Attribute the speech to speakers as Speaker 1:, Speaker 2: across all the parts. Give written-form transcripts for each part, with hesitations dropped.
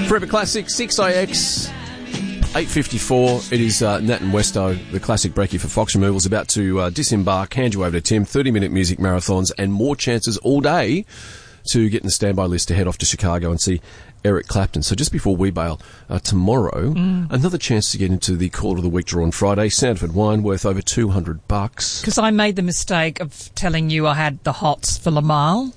Speaker 1: Forever Classic, 6AX, 8:54. It is Nat and Westo, the classic brekkie for Fox Removals, about to disembark, hand you over to Tim. 30-minute music marathons and more chances all day to get in the standby list to head off to Chicago and see Eric Clapton. So just before we bail, tomorrow, another chance to get into the Call of the Week draw on Friday. Sandford wine worth over $200.
Speaker 2: Because I made the mistake of telling you I had the hots for Lamal.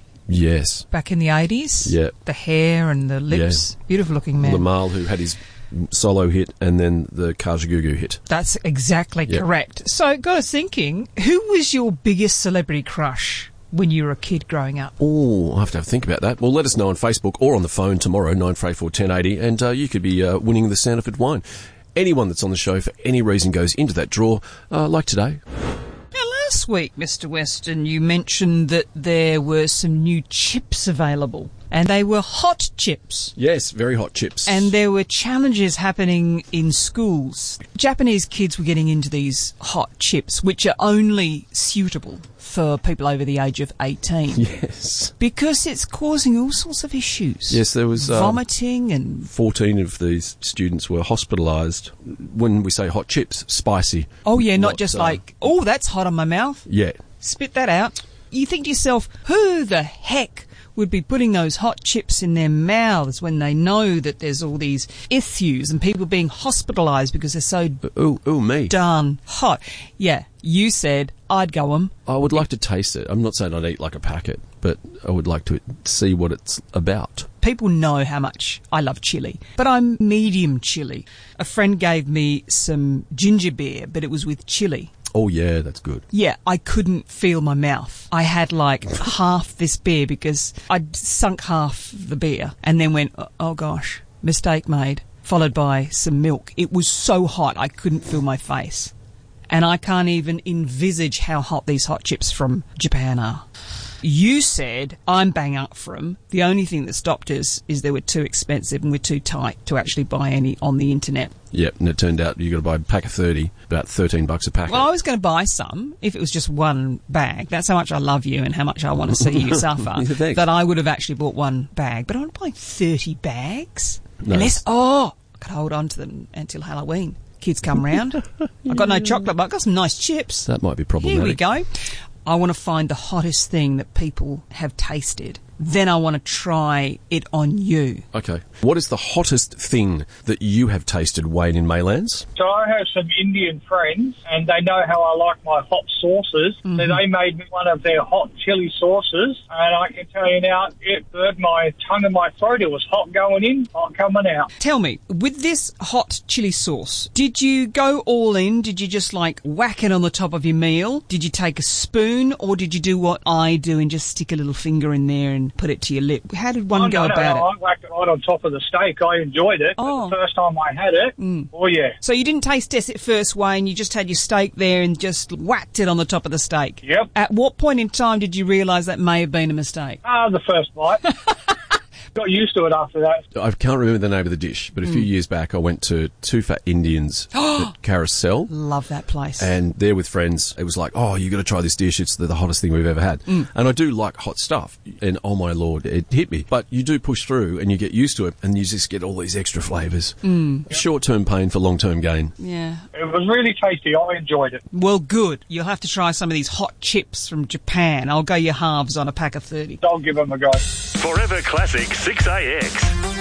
Speaker 1: Yes.
Speaker 2: Back in the 80s.
Speaker 1: Yeah.
Speaker 2: The hair and the lips. Yeah. Beautiful looking man.
Speaker 1: Lamal, who had his solo hit and then the Kajagoogoo hit.
Speaker 2: That's exactly correct. So got us thinking, who was your biggest celebrity crush when you were a kid growing up?
Speaker 1: Oh, I'll have to think about that. Well, let us know on Facebook or on the phone tomorrow, 934-1080, and you could be winning the Sandford wine. Anyone that's on the show for any reason goes into that draw, like today.
Speaker 2: Last week, Mr. Weston, you mentioned that there were some new chips available, and they were hot chips.
Speaker 1: Yes, very hot chips.
Speaker 2: And there were challenges happening in schools. Japanese kids were getting into these hot chips, which are only suitable for people over the age of 18.
Speaker 1: Yes.
Speaker 2: Because it's causing all sorts of issues.
Speaker 1: Yes, there was...
Speaker 2: vomiting and...
Speaker 1: 14 of these students were hospitalised. When we say hot chips, spicy.
Speaker 2: Oh, yeah, not just like, oh, that's hot on my mouth.
Speaker 1: Yeah.
Speaker 2: Spit that out. You think to yourself, who the heck would be putting those hot chips in their mouths when they know that there's all these issues and people being hospitalised because they're so
Speaker 1: me.
Speaker 2: darn hot? Yeah, you said I'd go 'em.
Speaker 1: I would like to taste it. I'm not saying I'd eat like a packet, but I would like to see what it's about.
Speaker 2: People know how much I love chili, but I'm medium chili. A friend gave me some ginger beer, but it was with chili.
Speaker 1: Oh, yeah, that's good.
Speaker 2: Yeah, I couldn't feel my mouth. I had like half this beer because I'd sunk half the beer and then went, oh gosh, mistake made, followed by some milk. It was so hot I couldn't feel my face. And I can't even envisage how hot these hot chips from Japan are. You said, I'm bang up for them. The only thing that stopped us is they were too expensive and we're too tight to actually buy any on the internet.
Speaker 1: Yep, and it turned out you got to buy a pack of 30, about $13 a packet.
Speaker 2: Well, I was going to buy some if it was just one bag. That's how much I love you and how much I want to see you suffer.
Speaker 1: Yeah,
Speaker 2: that I would have actually bought one bag. But I want to buy 30 bags?
Speaker 1: No.
Speaker 2: Unless, I could hold on to them until Halloween. Kids come round. I've got no chocolate, but I've got some nice chips.
Speaker 1: That might be problematic.
Speaker 2: Here we go. I want to find the hottest thing that people have tasted. Then I want to try it on you.
Speaker 1: Okay. What is the hottest thing that you have tasted, Wayne, in Maylands?
Speaker 3: So I have some Indian friends, and they know how I like my hot sauces. So they made me one of their hot chili sauces, and I can tell you now, it burned my tongue and my throat. It was hot going in, hot coming out.
Speaker 2: Tell me, with this hot chili sauce, did you go all in? Did you just like whack it on the top of your meal? Did you take a spoon, or did you do what I do and just stick a little finger in there and put it to your lip? How did one go about it?
Speaker 3: I whacked it right on top of the steak. I enjoyed it. But the first time I had it, oh yeah.
Speaker 2: So you didn't taste test it first, Wayne, you just had your steak there and just whacked it on the top of the steak?
Speaker 3: Yep.
Speaker 2: At what point in time did you realise that may have been a mistake?
Speaker 3: The first bite. Got used to it after that.
Speaker 1: I can't remember the name of the dish, but a few years back I went to Two Fat Indians at Carousel.
Speaker 2: Love that place.
Speaker 1: And there with friends, it was like, oh, you got to try this dish. It's the hottest thing we've ever had. And I do like hot stuff. And oh my Lord, it hit me. But you do push through and you get used to it and you just get all these extra flavours. Short-term pain for long-term gain.
Speaker 2: Yeah.
Speaker 3: It was really tasty. I enjoyed it.
Speaker 2: Well, good. You'll have to try some of these hot chips from Japan. I'll go your halves on a pack of 30.
Speaker 3: I'll give them a go.
Speaker 4: Forever Classic 6AX,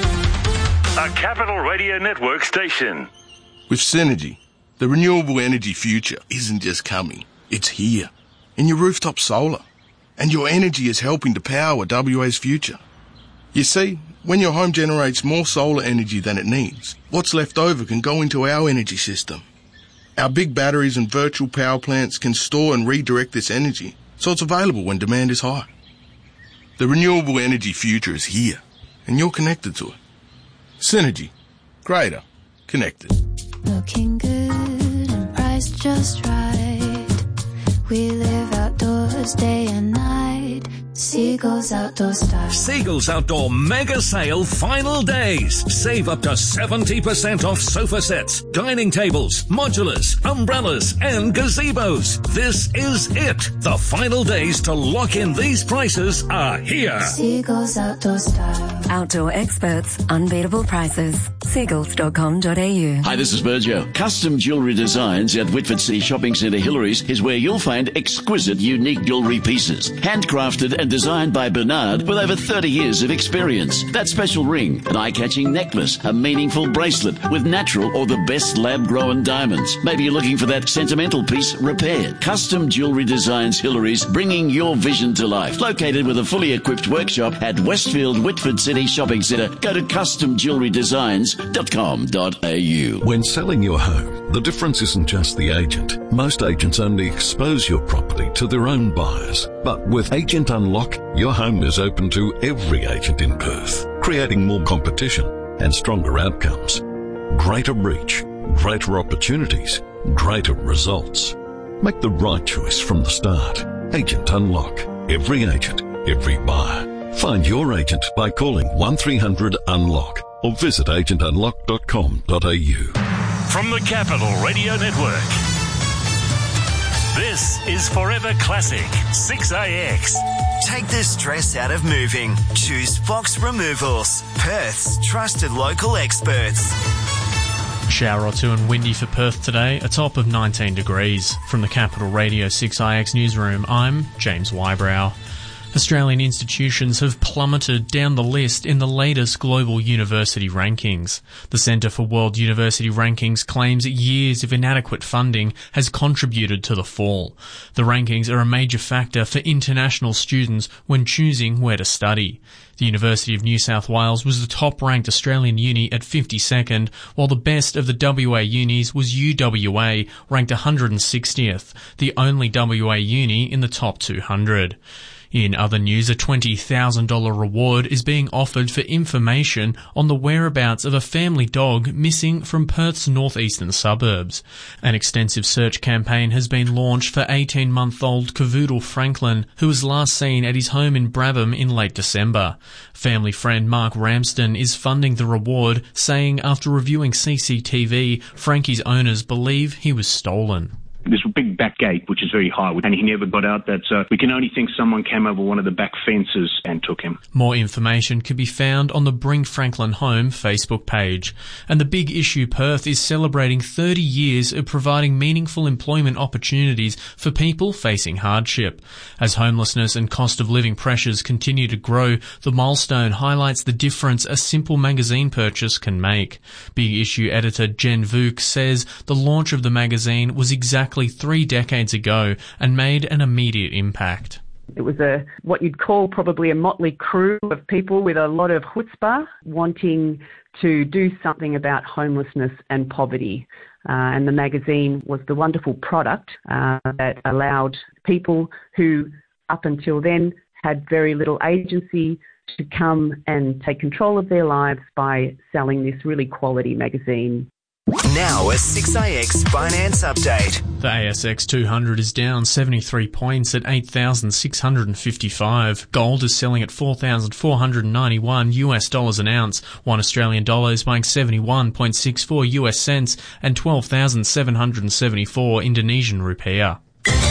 Speaker 4: a Capital Radio Network station.
Speaker 5: With Synergy, the renewable energy future isn't just coming, it's here. In your rooftop solar. And your energy is helping to power WA's future. You see, when your home generates more solar energy than it needs, what's left over can go into our energy system. Our big batteries and virtual power plants can store and redirect this energy, so it's available when demand is high. The renewable energy future is here, and you're connected to it. Synergy. Greater. Connected.
Speaker 6: Looking good and priced just right. We live outdoors day and night. Seagulls Outdoor Style.
Speaker 7: Seagulls Outdoor Mega Sale final days. Save up to 70% off sofa sets, dining tables, modulars, umbrellas and gazebos. This is it. The final days to lock in these prices are here.
Speaker 6: Seagulls Outdoor Style.
Speaker 8: Outdoor experts, unbeatable prices. Seagulls.com.au.
Speaker 9: Hi, this is Virgil. Custom Jewellery Designs at Whitford City Shopping Centre Hillary's is where you'll find exquisite, unique jewellery pieces. Handcrafted and designed by Bernard with over 30 years of experience. That special ring, an eye-catching necklace, a meaningful bracelet with natural or the best lab-grown diamonds. Maybe you're looking for that sentimental piece repaired. Custom Jewellery Designs Hillary's, bringing your vision to life. Located with a fully equipped workshop at Westfield Whitford City Shopping Centre. Go to customjewellerydesigns.com.au.
Speaker 10: When selling your home, the difference isn't just the agent. Most agents only expose your property to their own buyers. But with Agent Unlock, your home is open to every agent in Perth, creating more competition and stronger outcomes. Greater reach, greater opportunities, greater results. Make the right choice from the start. Agent Unlock. Every agent, every buyer. Find your agent by calling 1300 UNLOCK or visit agentunlock.com.au.
Speaker 4: From the Capital Radio Network, this is Forever Classic 6AX.
Speaker 11: Take the stress out of moving. Choose Fox Removals, Perth's trusted local experts.
Speaker 12: Shower or two and windy for Perth today, a top of 19 degrees. From the Capital Radio 6IX newsroom, I'm James Wybrow. Australian institutions have plummeted down the list in the latest global university rankings. The Centre for World University Rankings claims years of inadequate funding has contributed to the fall. The rankings are a major factor for international students when choosing where to study. The University of New South Wales was the top-ranked Australian uni at 52nd, while the best of the WA unis was UWA, ranked 160th, the only WA uni in the top 200. In other news, a $20,000 reward is being offered for information on the whereabouts of a family dog missing from Perth's northeastern suburbs. An extensive search campaign has been launched for 18-month-old Cavoodle Franklin, who was last seen at his home in Brabham in late December. Family friend Mark Ramsden is funding the reward, saying after reviewing CCTV, Frankie's owners believe he was stolen.
Speaker 13: There's a big back gate, which is very high, and he never got out that, so we can only think someone came over one of the back fences and took him.
Speaker 12: More information can be found on the Bring Franklin Home Facebook page. And the Big Issue Perth is celebrating 30 years of providing meaningful employment opportunities for people facing hardship. As homelessness and cost of living pressures continue to grow, the milestone highlights the difference a simple magazine purchase can make. Big Issue editor Jen Vuk says the launch of the magazine was exactly 3 decades ago and made an immediate impact.
Speaker 14: It was what you'd call probably a motley crew of people with a lot of chutzpah wanting to do something about homelessness and poverty. And the magazine was the wonderful product that allowed people who up until then had very little agency to come and take control of their lives by selling this really quality magazine.
Speaker 11: Now a 6AX finance update.
Speaker 12: The ASX 200 is down 73 points at 8,655. Gold is selling at $4,491 US dollars an ounce. 1 Australian dollar is buying 71.64 US cents and 12,774 Indonesian rupiah.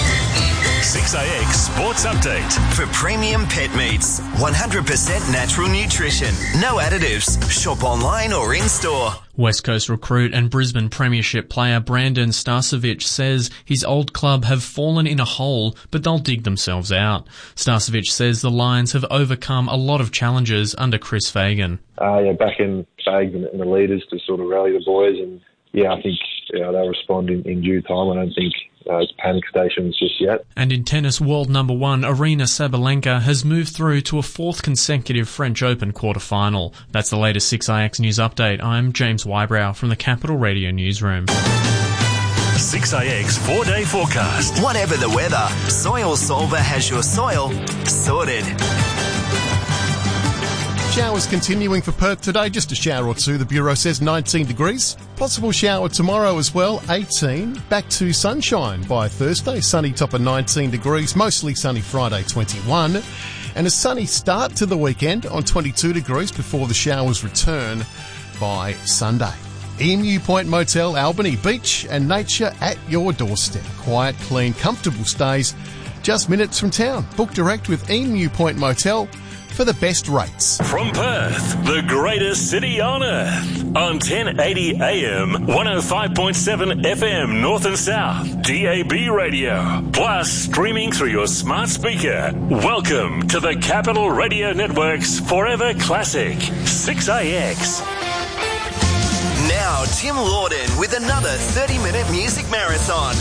Speaker 4: 6AX Sports Update.
Speaker 11: For premium pet meats, 100% natural nutrition, no additives. Shop online or in-store.
Speaker 12: West Coast recruit and Brisbane Premiership player Brandon Starcevic says his old club have fallen in a hole, but they'll dig themselves out. Starcevic says the Lions have overcome a lot of challenges under Chris Fagan.
Speaker 15: Backing Fagan and the leaders to sort of rally the boys, and I think they'll respond in due time. I don't think it's panic stations just yet.
Speaker 12: And in tennis, world number 1 Aryna Sabalenka has moved through to a 4th consecutive French Open quarter-final. That's the latest 6IX News Update. I'm James Wybrow from the Capital Radio Newsroom.
Speaker 4: 6AX 4-day forecast.
Speaker 11: Whatever the weather, Soil Solver has your soil sorted.
Speaker 16: Showers continuing for Perth today, just a shower or two. The Bureau says 19 degrees. Possible shower tomorrow as well, 18. Back to sunshine by Thursday. Sunny top of 19 degrees. Mostly sunny Friday, 21. And a sunny start to the weekend on 22 degrees before the showers return by Sunday. Emu Point Motel, Albany, beach and nature at your doorstep. Quiet, clean, comfortable stays just minutes from town. Book direct with Emu Point Motel for the best rates.
Speaker 4: From Perth, the greatest city on earth, on 1080 AM, 105.7 FM North and South, DAB radio, plus streaming through your smart speaker. Welcome to the Capital Radio Network's Forever Classic, 6AX.
Speaker 11: Now, Tim Lawden with another 30-minute music marathon.